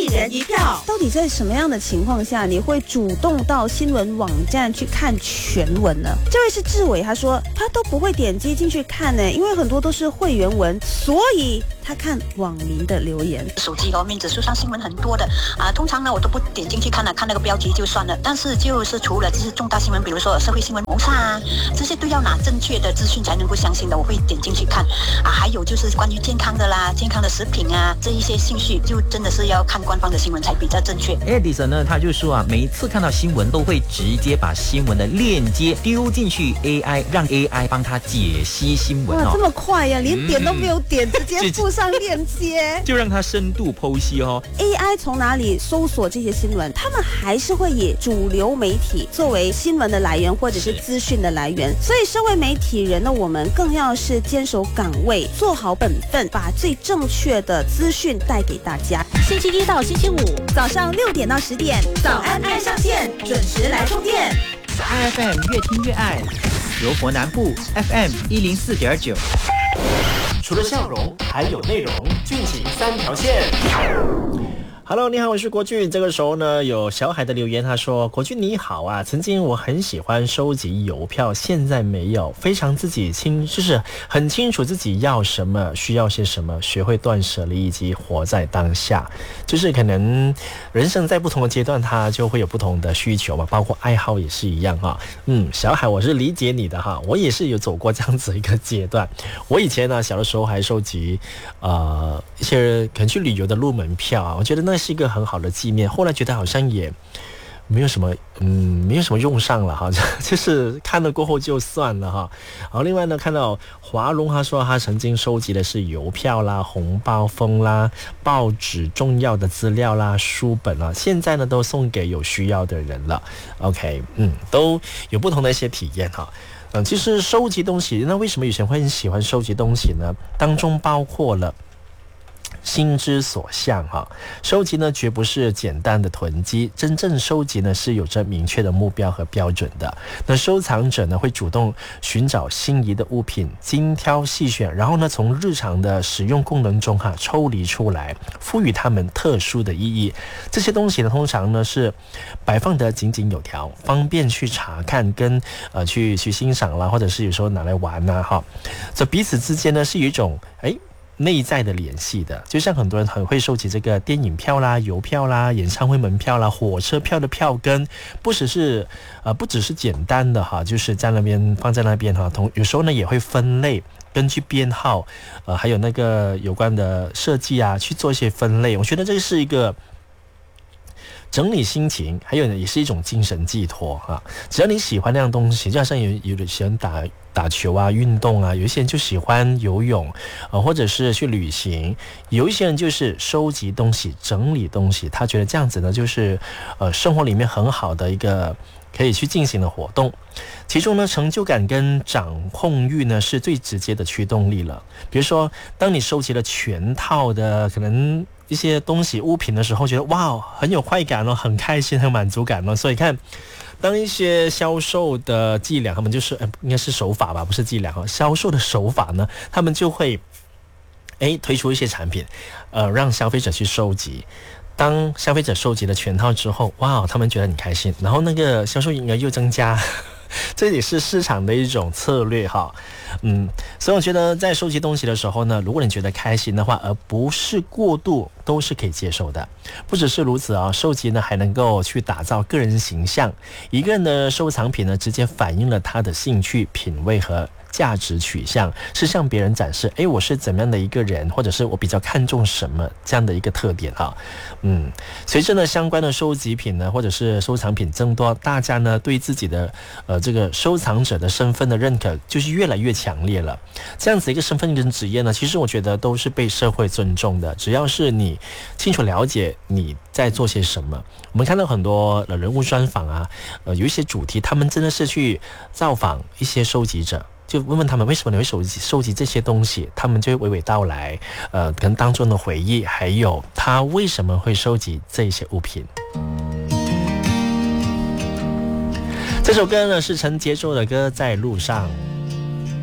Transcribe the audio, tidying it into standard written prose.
人一票。 到底在什么样的情况下你会主动到新闻网站去看全文呢？这位是志伟，他说他都不会点击进去看呢，因为很多都是会员文，所以他看网民的留言。 手机面子书上新闻很多的通常呢我都不点进去看了，看那个标题就算了。但是就是除了这些重大新闻，比如说社会新闻、谋杀这些都要拿正确的资讯才能够相信的，我会点进去看还有就是关于健康的啦、健康的食品这一些信息，就真的是要看官方的新闻才比较正确。 Edison 呢，他就说每一次看到新闻都会直接把新闻的链接丢进去 AI， 让 AI 帮他解析新闻哇，这么快呀，连点都没有点，直接附上链接就让他深度剖析 AI 从哪里搜索这些新闻？他们还是会以主流媒体作为新闻的来源或者是资讯的来源，所以身为媒体人呢，我们更要是坚守岗位，做好本分，把最正确的资讯带给大家。 星期一到星期五早上6点到10点，早安爱上线，准时来充电。 IFM 越听越爱，柔佛南部 FM 104.9。 除了笑容，还有内容，俊情3条线。Hello， 你好，我是国俊。这个时候呢，有小海的留言，他说：“国俊你好啊，曾经我很喜欢收集邮票，现在没有，非常就是很清楚自己要什么，需要些什么，学会断舍离以及活在当下。就是可能人生在不同的阶段，他就会有不同的需求嘛，包括爱好也是一样哈。小海，我是理解你的哈，我也是有走过这样子一个阶段。我以前呢，小的时候还收集一些可能去旅游的入门票我觉得那是一个很好的纪念，后来觉得好像也没有什么用上了哈，就是看了过后就算了哈。然后另外呢，看到华龙他说他曾经收集的是邮票啦、红包封啦、报纸重要的资料啦、书本啦，现在呢都送给有需要的人了。OK， 都有不同的一些体验哈。其实收集东西，那为什么有些人会很喜欢收集东西呢？当中包括了心之所向收集呢绝不是简单的囤积，真正收集呢是有着明确的目标和标准的。那收藏者呢会主动寻找心仪的物品，精挑细选，然后呢从日常的使用功能中抽离出来，赋予它们特殊的意义。这些东西呢通常呢是摆放得井井有条，方便去查看跟去欣赏啦，或者是有时候拿来玩这彼此之间呢是有一种内在的联系的。就像很多人很会收集这个电影票啦、邮票啦、演唱会门票啦、火车票的票根，不只是简单的就是在那边放在那边有时候呢也会分类，根据编号还有那个有关的设计去做一些分类。我觉得这是一个整理心情，还有呢也是一种精神寄托只要你喜欢那样东西，就好像有的人打球运动有一些人就喜欢游泳或者是去旅行，有一些人就是收集东西、整理东西，他觉得这样子呢就是生活里面很好的一个可以去进行的活动。其中呢成就感跟掌控欲呢是最直接的驱动力了。比如说当你收集了全套的可能一些东西物品的时候，觉得哇很有快感很开心、很满足感所以看当一些销售的伎俩，他们就是应该是手法吧，不是伎俩销售的手法呢，他们就会推出一些产品让消费者去收集。当消费者收集了全套之后，哇他们觉得很开心，然后那个销售营额又增加这也是市场的一种策略所以我觉得在收集东西的时候呢，如果你觉得开心的话，而不是过度，都是可以接受的。不只是如此收集呢还能够去打造个人形象。一个人的收藏品呢，直接反映了他的兴趣、品味和价值取向，是向别人展示我是怎么样的一个人，或者是我比较看重什么这样的一个特点随着呢相关的收集品呢或者是收藏品增多，大家呢对自己的这个收藏者的身份的认可就是越来越强烈了。这样子一个身份跟职业呢，其实我觉得都是被社会尊重的，只要是你清楚了解你在做些什么。我们看到很多人物专访有一些主题他们真的是去造访一些收集者，就问问他们为什么你会收集这些东西，他们就会娓娓道来可能当中的回忆，还有他为什么会收集这些物品。这首歌呢是陈杰州的歌《在路上》。